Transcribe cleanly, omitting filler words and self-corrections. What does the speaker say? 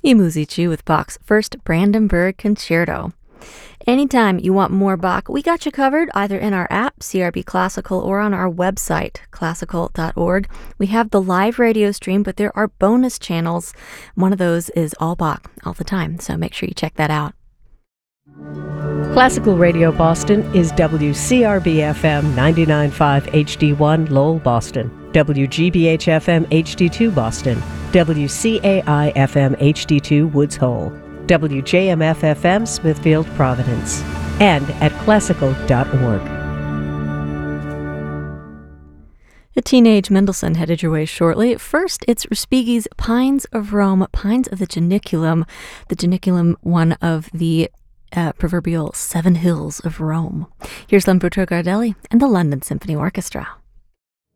I Musici with Bach's first Brandenburg Concerto. Anytime you want more Bach, we got you covered either in our app, CRB Classical, or on our website, classical.org. We have the live radio stream, but there are bonus channels. One of those is all Bach, all the time, so make sure you check that out. Classical Radio Boston is WCRB-FM 99.5 HD1 Lowell, Boston, WGBH-FM HD2 Boston, WCAI-FM HD2 Woods Hole, WJMF-FM Smithfield, Providence, and at classical.org. A teenage Mendelssohn headed your way shortly. First, it's Respighi's Pines of Rome, Pines of the Janiculum, one of the proverbial seven hills of Rome. Here's Lamberto Gardelli and the London Symphony Orchestra.